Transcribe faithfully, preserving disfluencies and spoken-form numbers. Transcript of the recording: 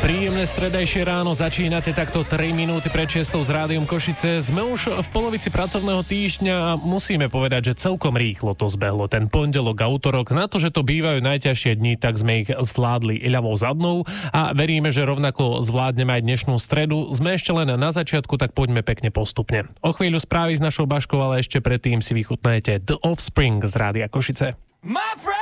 Príjemné stredajšie ráno, začínate takto tri minúty pred šiestou s Rádiom Košice. Sme už v polovici pracovného týždňa a musíme povedať, že celkom rýchlo to zbehlo. Ten pondelok a utorok, na to, že to bývajú najťažšie dni, tak sme ich zvládli ľavou zadnou a veríme, že rovnako zvládneme aj dnešnú stredu. Sme ešte len na začiatku, tak poďme pekne postupne. O chvíľu správy s našou Baškou, ale ešte predtým si vychutnajte The Offspring z Rádia Košice.